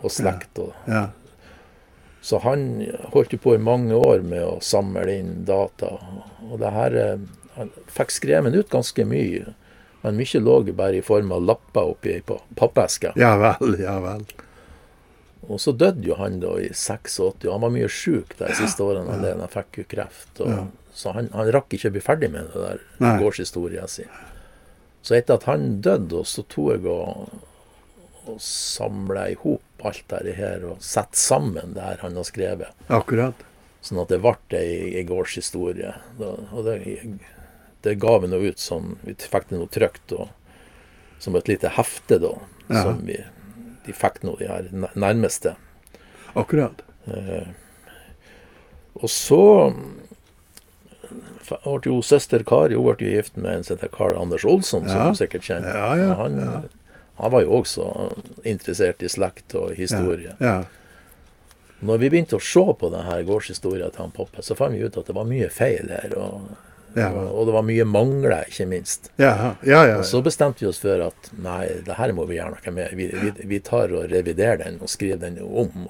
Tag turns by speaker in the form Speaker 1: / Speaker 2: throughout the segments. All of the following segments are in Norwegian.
Speaker 1: og slekt.
Speaker 2: Ja.
Speaker 1: Så han holdt jo på i mange år med å samle inn data. Og det her, han fikk skrevet ut ganske mye. Men mye lå bare i form av lapper oppi på pappesker.
Speaker 2: Ja vel, ja vel.
Speaker 1: Og så døde jo han da i 86, og han var mye syk de siste årene. Han fikk jo kreft. Så han rakk ikke å bli ferdig med det der gårdshistorien sin. Så etter at han døde, så tog jeg og samlet ihop alt det her, og sett sammen det her han har skrevet.
Speaker 2: Akkurat.
Speaker 1: Sånn at det ble en gårdshistorie. Og det ga vi noe ut som, vi fikk det noe trykt, som et lite hefte da, som de fikk noe de her nærmeste.
Speaker 2: Akkurat.
Speaker 1: Og så ble jo søster Kari, hun ble jo gift med en som heter Karl Anders Olsson, som du sikkert kjenner. Han var jo også interessert i slekt og historie.
Speaker 2: Ja.
Speaker 1: Når vi begynte å se på denne gårdshistorien til han Poppe, så fant vi ut at det var mye feil her, og det var mye mangler, ikke minst. Og så bestemte vi oss for at, nei, det her må vi gjøre noe med. Vi tar og reviderer den og skriver den om.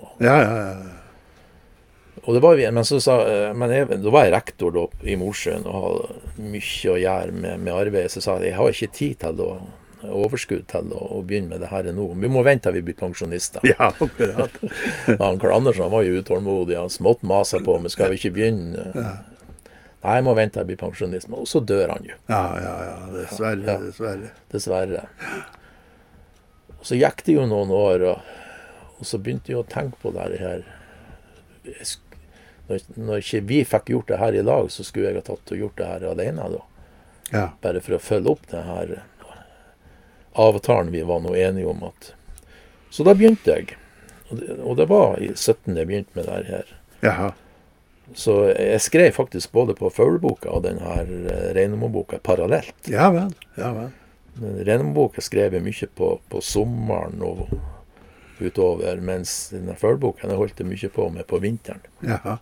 Speaker 1: Og det var vi, men da var jeg rektor da, i Mosjøen og hadde mye å gjøre med arbeidet, så jeg sa jeg har ikke tid til overskudd til å begynne med det her nå. Vi må vente til vi blir pensjonister.
Speaker 2: Ja, akkurat.
Speaker 1: Karl Andersen var jo utålmodig, han smått maset på, men skal vi ikke begynne? Nei, jeg må vente til jeg blir pensjonist, og så dør han jo. Dessverre. Og så gikk det jo noen år, og så begynte jeg å tenke på det her. Når ikke vi fikk gjort det her i lag, så skulle jeg ha tatt og gjort det her alene da. Bare for å følge opp det her avtalen vi var nå enige om. Så da begynte jeg. Og det var i 17 jeg begynte med det her.
Speaker 2: Jaha.
Speaker 1: Så jeg skrev faktisk både på Fugleboka og denne Reinemo-boka parallelt.
Speaker 2: Ja vel.
Speaker 1: Reinemo-boka skrev jeg mye på sommeren og utover, mens denne Fugleboka holdt jeg mye på med på vinteren.
Speaker 2: Jaha.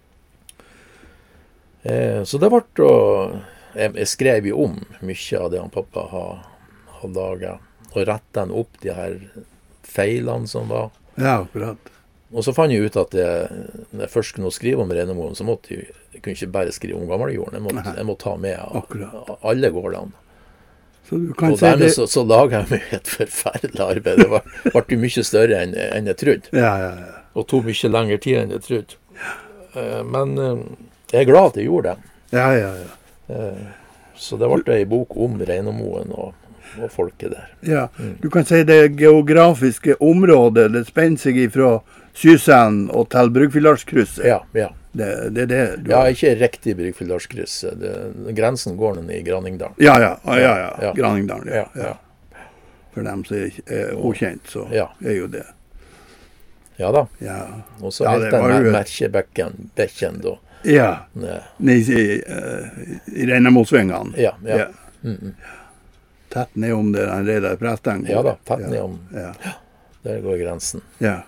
Speaker 1: Så det ble jeg skrev jo om mye av det han pappa har laget, og rettet den opp de her feilene som var.
Speaker 2: Ja, akkurat.
Speaker 1: Og så fant jeg ut at når jeg først skulle skrive om Reinemo, så måtte jeg kunne ikke bare skrive om gammeljorden, jeg måtte ta med alle gårdene. Og dermed så laget jeg meg et forferdelig arbeid. Det ble mye større enn jeg trodde. Og tok mye lengre tid enn jeg trodde. Men jeg er glad at jeg gjorde det. Så det ble en bok om Reinemoen og folket der. Ja,
Speaker 2: du kan si det geografiske området, det spenner seg ifra Sysand og til Bryggfyllardskrysset.
Speaker 1: Ja.
Speaker 2: Det er det du
Speaker 1: har. Ja, ikke riktig Bryggfyllardskrysset. Grensen går ned i Granningdalen.
Speaker 2: Ja. Granningdalen, ja. For dem som er ukjent, så er jo det.
Speaker 1: Ja da. Og så helt den Merkebekken da.
Speaker 2: Ja, nede i Reinemosvingene.
Speaker 1: Ja.
Speaker 2: Tett ned om det han redder presten.
Speaker 1: Ja da, tett ned om. Der går grensen.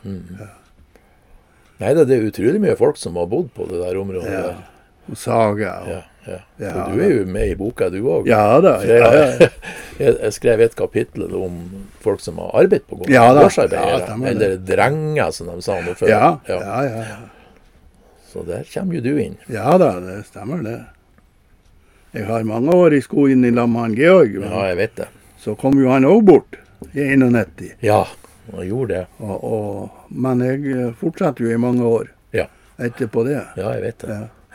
Speaker 1: Nei, det er utrolig mye folk som har bodd på det der området.
Speaker 2: Og Saga.
Speaker 1: Og du er jo med i boka, du også.
Speaker 2: Ja da.
Speaker 1: Jeg skrev et kapittel om folk som har arbeidet på gården. Gårdsarbeidere. Eller drenger, som de sa noe før.
Speaker 2: Ja.
Speaker 1: Så der kommer jo du inn.
Speaker 2: Ja da, det stemmer det. Jeg har mange år i skogen i Lamman Georg.
Speaker 1: Ja, jeg vet det.
Speaker 2: Så kom jo han også bort i 91.
Speaker 1: Ja, han gjorde det.
Speaker 2: Men jeg fortsatte jo i mange år etterpå det.
Speaker 1: Ja, jeg vet det.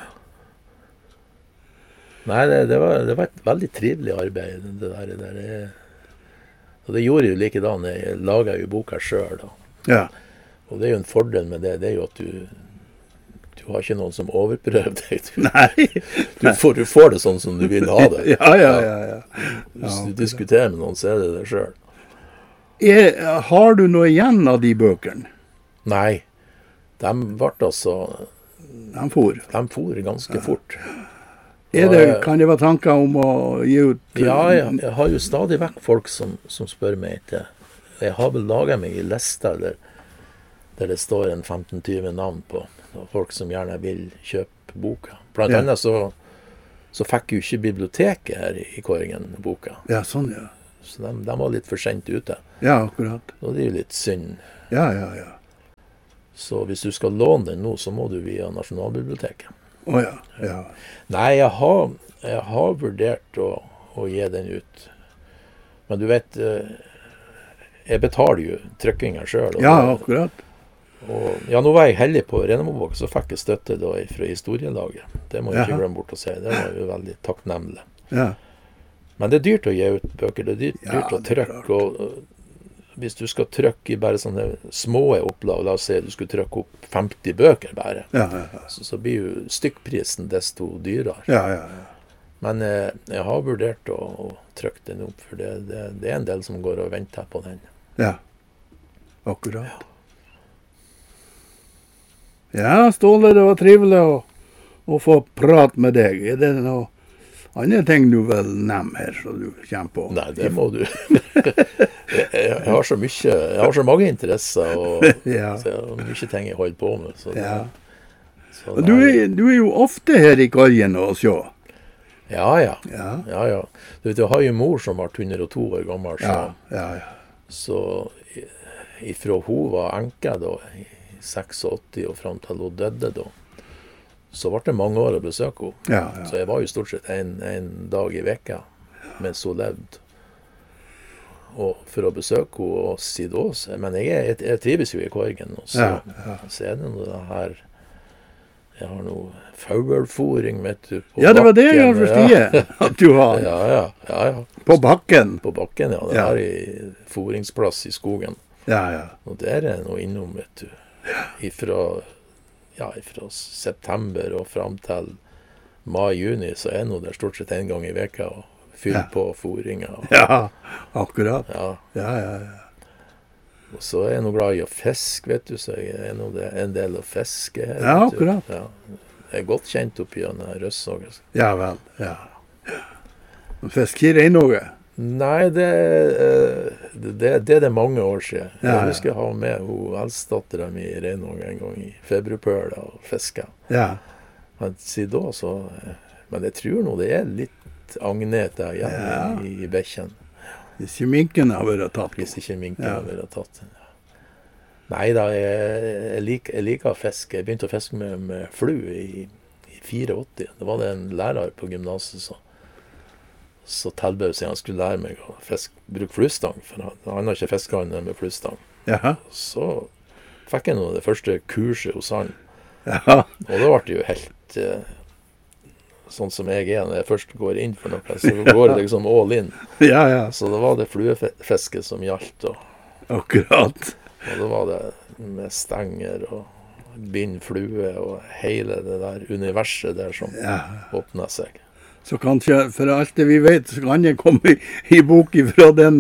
Speaker 1: Nei, det var et veldig trivelig arbeid, det der. Og det gjorde jo likedan. Jeg laget jo boka selv da.
Speaker 2: Ja.
Speaker 1: Og det er jo en fordel med det er jo at du har ikke noen som overprøver deg.
Speaker 2: Nei.
Speaker 1: Du får det sånn som du vil ha det.
Speaker 2: Ja.
Speaker 1: Hvis du diskuterer med noen, så er det selv.
Speaker 2: Har du noe igjen av de bøkene?
Speaker 1: Nei. De ble altså...
Speaker 2: De for
Speaker 1: ganske fort.
Speaker 2: Kan det være tanker om å gi ut...
Speaker 1: Ja, jeg har jo stadig vekk folk som spør meg etter. Jeg har vel laget meg i lista der det står en 15-20 navn på. Folk som gjerne vil kjøpe boka. Blant annet så fikk jo ikke biblioteket her i Kåringen boka.
Speaker 2: Ja, sånn, ja.
Speaker 1: Så de var litt for sent ute.
Speaker 2: Ja, akkurat.
Speaker 1: Og det er jo litt synd.
Speaker 2: Ja.
Speaker 1: Så hvis du skal låne den nå, så må du via Nasjonalbiblioteket.
Speaker 2: Ja.
Speaker 1: Nei, jeg har vurdert å gi den ut. Men du vet, jeg betaler jo trykkinga selv.
Speaker 2: Ja, akkurat.
Speaker 1: Nå var jeg heldig på Renemo-boka, så fikk jeg støtte da fra historielaget. Det må jeg ikke glemme bort å si. Det var jo veldig takknemlig.
Speaker 2: Ja.
Speaker 1: Men det er dyrt å gi ut bøker. Det er dyrt å trykke. Og hvis du skal trykke i bare sånne små opplag, la oss si du skulle trykke opp 50 bøker bare, så blir jo stykkprisen desto dyrere.
Speaker 2: Ja.
Speaker 1: Men jeg har vurdert å trykke den opp, for det er en del som går og venter på den.
Speaker 2: Ja, akkurat. Ja, Ståle, det var trivelig å få prate med deg. Er det noe andre ting du vil nevne her, så du kommer på?
Speaker 1: Nei, det må du. jeg har så mange interesser, og så jeg har mye ting jeg holder på med. Så så
Speaker 2: du er jo ofte her i Karjen og se.
Speaker 1: Ja. Du vet, jeg har jo mor som var 102 år gammel, så ifra hun var enke da, i 86 og frem til hun døde da, så ble det mange år å besøke henne. Så jeg var jo stort sett en dag i veka mens hun levde. Og for å besøke henne og si det også. Men jeg trives jo i Korgen. Og så er det noe her. Jeg har noe faugelfôring, vet du, på bakken. Ja, det var det jeg har forstått at du har.
Speaker 2: Ja. På bakken?
Speaker 1: På bakken, ja. Det er i fôringsplass i skogen.
Speaker 2: Ja.
Speaker 1: Og der er noe innom, vet du. Ifra september og frem til mai-juni, så er det stort sett en gang i veka å fylle på fôringa.
Speaker 2: Ja, akkurat. Ja.
Speaker 1: Og så er jeg noe glad i å fiske, vet du, så jeg er en del å fiske her.
Speaker 2: Ja, akkurat.
Speaker 1: Ja. Jeg er godt kjent oppi denne Røssåg.
Speaker 2: Ja vel, ja. Fisker i noe?
Speaker 1: Nei, det er mange år siden. Jeg husker jeg ha med hun eldstedatteren min i Reinåg en gang i februarpøla og fiske.
Speaker 2: Ja.
Speaker 1: Men siden da så... Men jeg tror nå det er litt agnet der igjen i bekken.
Speaker 2: Hvis ikke minken har vært tatt.
Speaker 1: Hvis ikke minken har vært tatt. Nei da, jeg liker å fiske. Jeg begynte å fiske med flue i 84. Det var det en lærer på gymnaset så tilbød seg han skulle lære meg å bruke fluestang, for han har ikke fisket med fluestang.
Speaker 2: Ja.
Speaker 1: Så fikk jeg nå det første kurset hos han.
Speaker 2: Ja.
Speaker 1: Og da ble det jo helt sånn som jeg er når jeg først går inn for noe, så går det liksom all in.
Speaker 2: Ja.
Speaker 1: Så det var det fluefiske som gjaldt.
Speaker 2: Akkurat.
Speaker 1: Og da var det med stenger og bind flue og hele det der universet der som åpnet seg.
Speaker 2: Så kanskje, for alt det vi vet, så kan det komme i bok fra din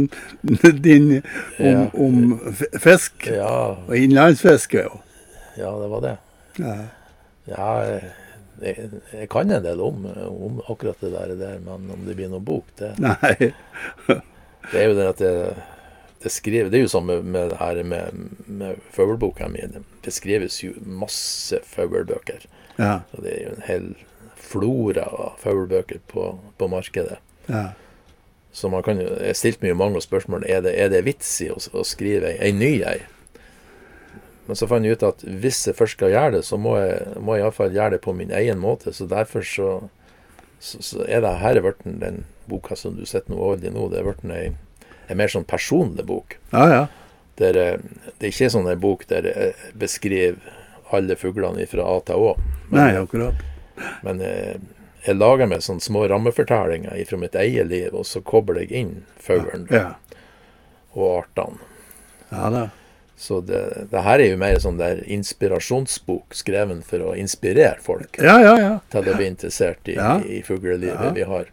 Speaker 2: om fisk og innlandsfiske.
Speaker 1: Ja, det var det. Ja, jeg kan en del om akkurat det der, men om det blir noen bok, det...
Speaker 2: Nei.
Speaker 1: Det er jo det at det skriver, det er jo sånn med det her med fauglboka mi, det skrives jo masse fauglbøker. Ja. Og det er jo en hel flora av fauglbøker på markedet. Ja. Så man kan jo, jeg stilte meg jo mange spørsmål, er det vits i å skrive en ny ei? Men så fant jeg ut at hvis jeg først skal gjøre det, så må jeg i hvert fall gjøre det på min egen måte. Så derfor så er det her den boka som du setter noe over i nå, det er vært en mer sånn personlig bok.
Speaker 2: Ja.
Speaker 1: Det er ikke sånn en bok der jeg beskriver alle fuglene fra A til Å.
Speaker 2: Nei, akkurat.
Speaker 1: Men jeg lager meg sånne små rammefortellinger fra mitt eget liv, og så kobler jeg inn fuglen og artene.
Speaker 2: Ja da.
Speaker 1: Så det her er jo mer sånn der inspirasjonsbok skreven for å inspirere folk
Speaker 2: til
Speaker 1: å bli interessert i fuglelivet vi har.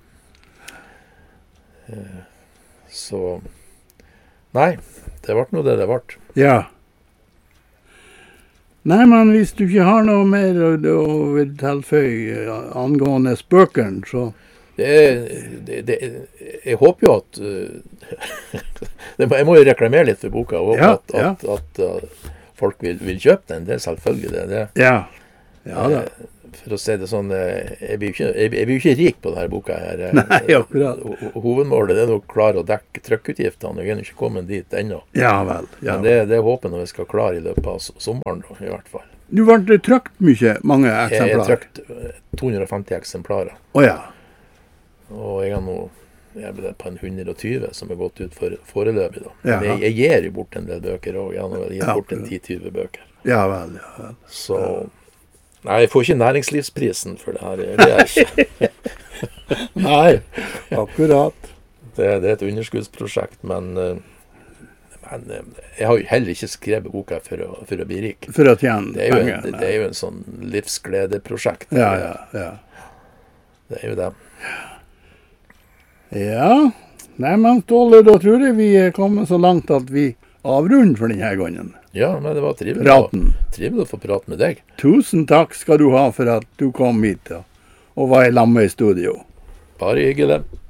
Speaker 1: Så nei, det ble noe det ble.
Speaker 2: Ja. Nei, men hvis du ikke har noe mer å tilføye angående spøkene, så...
Speaker 1: Jeg håper jo at... jeg må jo reklamere litt for boka, og håpe at folk vil kjøpe den. Det er selvfølgelig det.
Speaker 2: Ja da.
Speaker 1: for å si det sånn, jeg blir jo ikke rik på denne boka her.
Speaker 2: Nei, akkurat.
Speaker 1: Hovedmålet er å klare å dekke trykkutgiftene, og jeg er ikke kommet dit ennå.
Speaker 2: Ja vel. Ja.
Speaker 1: Men det håper jeg vi skal klare i løpet av sommeren, da, i hvert fall.
Speaker 2: Du ble trykt mange eksemplarer?
Speaker 1: Jeg har trykt 250 eksemplarer.
Speaker 2: Ja.
Speaker 1: Og jeg har nå på en 120 som har gått ut foreløpig, da.
Speaker 2: Ja.
Speaker 1: Men jeg gir jo bort en del bøker også. Jeg har nå gitt bort en 10-20 bøker.
Speaker 2: Ja vel, ja vel.
Speaker 1: Så nei, jeg får ikke næringslivsprisen for det her. Det er ikke.
Speaker 2: Nei, akkurat.
Speaker 1: Det er et underskuddsprosjekt, men jeg har jo heller ikke skrevet boka for å bli rik.
Speaker 2: For å tjene penger.
Speaker 1: Det er jo en sånn livsgledeprosjekt.
Speaker 2: Ja.
Speaker 1: Det er jo det.
Speaker 2: Ja. Nei, men Ståle, da tror jeg vi er kommet så langt at vi avrunder for denne gangen.
Speaker 1: Ja, men det var trivelig å få prate med deg.
Speaker 2: Tusen takk skal du ha for at du kom hit og var i lag med i studio.
Speaker 1: Bare hyggelig.